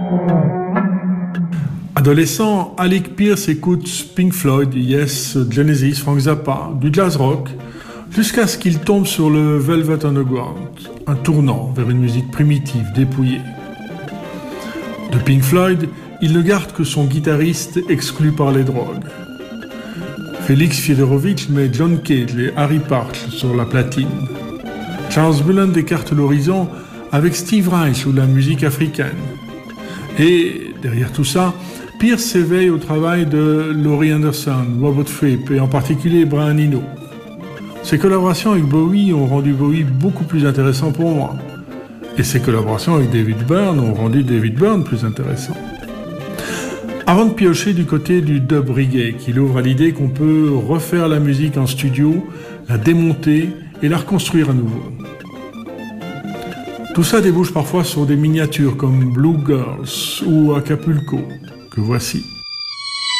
Adolescent, Alec Pierce écoute Pink Floyd, Yes, Genesis, Frank Zappa, du jazz rock, jusqu'à ce qu'il tombe sur le Velvet Underground, un tournant vers une musique primitive, dépouillée. De Pink Floyd, il ne garde que son guitariste exclu par les drogues. Félix Fiedorowicz met John Cale et Harry Partch sur la platine. Charles Bullen écarte l'horizon avec Steve Reich ou la musique africaine. Et derrière tout ça, Pierce s'éveille au travail de Laurie Anderson, Robert Fripp et en particulier Brian Eno. Ses collaborations avec Bowie ont rendu Bowie beaucoup plus intéressant pour moi. Et ses collaborations avec David Byrne ont rendu David Byrne plus intéressant. Avant de piocher du côté du dub reggae, qui ouvre à l'idée qu'on peut refaire la musique en studio, la démonter et la reconstruire à nouveau. Tout ça débouche parfois sur des miniatures comme Blue Girls ou Acapulco, que voici.